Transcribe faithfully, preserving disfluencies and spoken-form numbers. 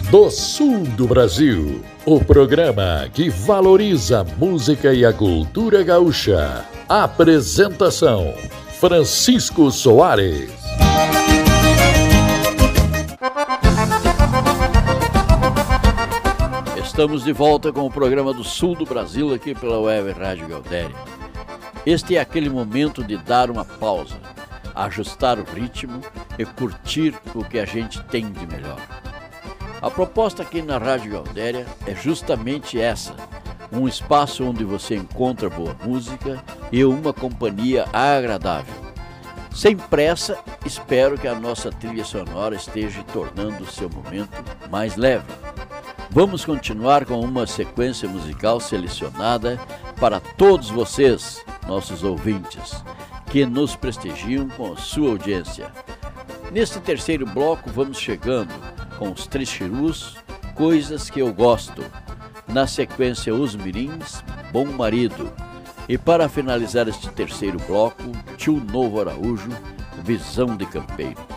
do sul do Brasil. O programa que valoriza a música e a cultura gaúcha. Apresentação: Francisco Soares. Estamos de volta com o programa do sul do Brasil aqui pela Web Rádio Gaudéria. Este é aquele momento de dar uma pausa, ajustar o ritmo e curtir o que a gente tem de melhor. A proposta aqui na Rádio Gaudéria é justamente essa, um espaço onde você encontra boa música e uma companhia agradável. Sem pressa, espero que a nossa trilha sonora esteja tornando o seu momento mais leve. Vamos continuar com uma sequência musical selecionada para todos vocês, nossos ouvintes, que nos prestigiam com a sua audiência. Neste terceiro bloco vamos chegando com os Três Chirus, Coisas que Eu Gosto. Na sequência, Os Mirins, Bom Marido. E para finalizar este terceiro bloco, Tio Novo Araújo, Visão de Campeiro.